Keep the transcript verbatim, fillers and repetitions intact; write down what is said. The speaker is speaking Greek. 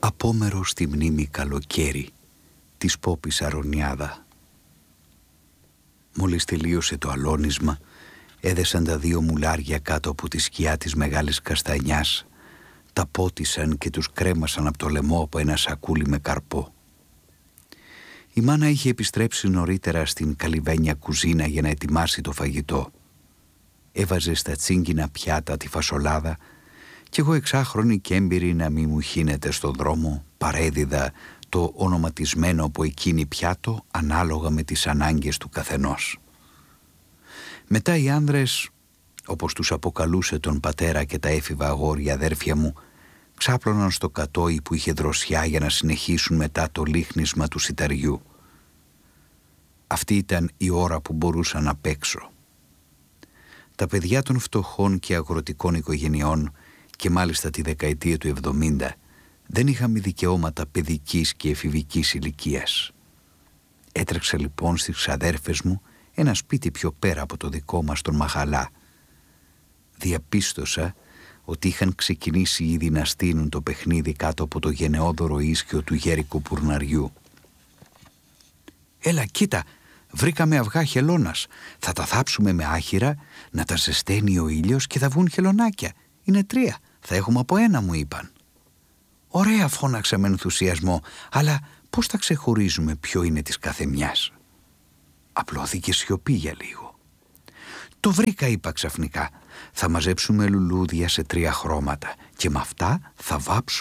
Απόμερο στη μνήμη καλοκαίρι της Πόπης Αρωνιάδα. Μόλις τελείωσε το αλώνισμα, έδεσαν τα δύο μουλάρια κάτω από τη σκιά της μεγάλης καστανιάς, τα πότισαν και τους κρέμασαν από το λαιμό από ένα σακούλι με καρπό. Η μάνα είχε επιστρέψει νωρίτερα στην καλυβένια κουζίνα για να ετοιμάσει το φαγητό. Έβαζε στα τσίγκινα πιάτα τη φασολάδα κι εγώ εξάχρονη και έμπειρη να μη μου χύνεται στο δρόμο παρέδιδα το ονοματισμένο από εκείνη πιάτο ανάλογα με τις ανάγκες του καθενός. Μετά οι άνδρες, όπως τους αποκαλούσε τον πατέρα και τα έφηβα αγόρια αδέρφια μου, ξάπλωναν στο κατόι που είχε δροσιά για να συνεχίσουν μετά το λίχνισμα του σιταριού. Αυτή ήταν η ώρα που μπορούσα να παίξω. Τα παιδιά των φτωχών και αγροτικών οικογενειών, και μάλιστα τη δεκαετία του εβδομήντα, δεν είχαμε δικαιώματα παιδικής και εφηβικής ηλικίας. Έτρεξα λοιπόν στις ξαδέρφες μου ένα σπίτι πιο πέρα από το δικό μας τον Μαχαλά. Διαπίστωσα ότι είχαν ξεκινήσει ήδη να στείνουν το παιχνίδι κάτω από το γενναιόδωρο ίσιο του γέρικου πουρναριού. «Έλα, κοίτα, βρήκαμε αυγά χελώνας. Θα τα θάψουμε με άχυρα, να τα ζεσταίνει ο ήλιος και θα βγουν χελωνάκια. Είναι τρία, θα έχουμε από ένα», μου είπαν. «Ωραία», φώναξα με ενθουσιασμό, «αλλά πώς θα ξεχωρίζουμε ποιο είναι της καθεμιάς?» Απλώθηκε σιωπή για λίγο. «Το βρήκα», είπα ξαφνικά. «Θα μαζέψουμε λουλούδια σε τρία χρώματα και με αυτά θα βάψουμε